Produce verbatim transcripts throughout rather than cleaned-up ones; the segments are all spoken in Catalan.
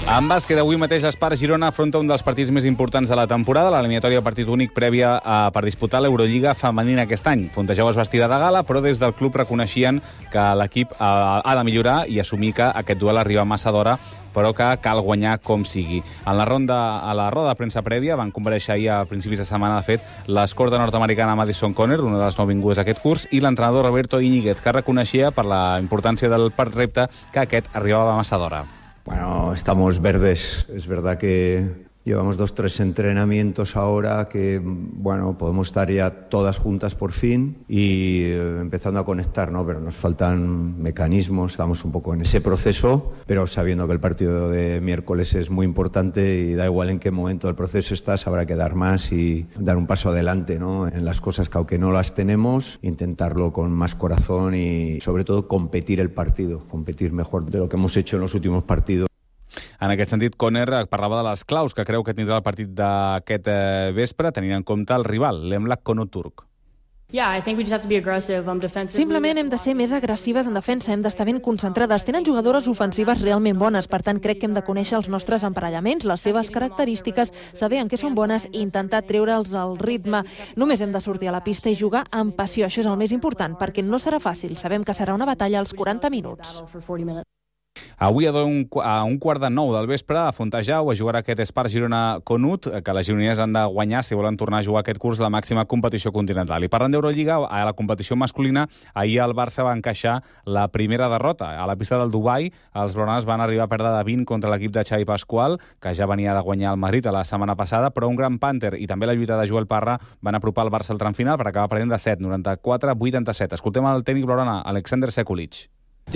En bàsquet, avui mateix l'Espart Girona afronta un dels partits més importants de la temporada, l'eliminatòria partit únic prèvia a, per disputar l'Eurolliga femenina aquest any. Fontejau es vestirà de gala, però des del club reconeixien que l'equip ha, ha de millorar i assumir que aquest duel arriba massa d'hora, però que cal guanyar com sigui. En la ronda, a la roda de premsa prèvia van comparèixer ahir a principis de setmana, de fet, l'escorta nord-americana Madison Conner, una de les nouvingudes d'aquest curs, i l'entrenador Roberto Íñiguez, que reconeixia per la importància del part repte que aquest arribava massa d'hora. Bueno, estamos verdes. Es verdad que llevamos dos, tres entrenamientos ahora que, bueno, podemos estar ya todas juntas por fin y eh, empezando a conectar, ¿no? Pero nos faltan mecanismos, estamos un poco en ese proceso, pero sabiendo que el partido de miércoles es muy importante y da igual en qué momento del proceso estás, habrá que dar más y dar un paso adelante, ¿no? En las cosas que, aunque no las tenemos, intentarlo con más corazón y, sobre todo, competir el partido, competir mejor de lo que hemos hecho en los últimos partidos. En aquest sentit, Conner parlava de les claus que creu que tindrà el partit d'aquest eh, vespre, tenint en compte el rival, l'Emlak Konuturk. Simplement hem de ser més agressives en defensa, hem d'estar ben concentrades. Tenen jugadores ofensives realment bones, per tant crec que hem de conèixer els nostres emparellaments, les seves característiques, saber en què són bones i intentar treure'ls el ritme. Només hem de sortir a la pista i jugar amb passió, això és el més important, perquè no serà fàcil, sabem que serà una batalla als quaranta minuts. Avui a un, a un quart de nou del vespre a Fontejau es jugarà aquest Espart Girona Conut, que les gironines han de guanyar si volen tornar a jugar aquest curs la màxima competició continental. I parlant d'Eurolliga, a la competició masculina, ahir el Barça va encaixar la primera derrota. A la pista del Dubai, els blaugranes van arribar a perdre de vint contra l'equip de Xavi Pascual, que ja venia de guanyar el Madrid a la setmana passada, però un gran Panther i també la lluita de Joel Parra van apropar el Barça al tram final per acabar perdent de set, noranta-quatre a vuitanta-set. Escoltem el tècnic blaugrana, Alexander Sekulic.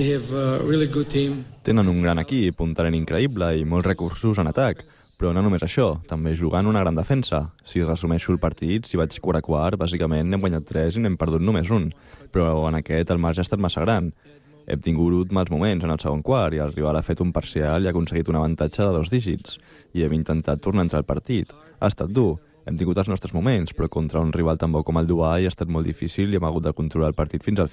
Tenen un gran equip, un talent increïble i molts recursos en atac, però no només això, també jugant una gran defensa. Si resumeixo el partit, si vaig quart a quart, bàsicament n'hem guanyat tres i n'hem perdut només un, però en aquest el marge ha estat massa gran. Hem tingut mals moments en el segon quart i el rival ha fet un parcial i ha aconseguit un avantatge de dos dígits, i hem intentat tornar-nos al partit. Ha estat dur. Hem tingut els nostres moments, però contra un rival tan bo com el Dubai ha estat molt difícil i hem hagut de controlar el partit fins al final.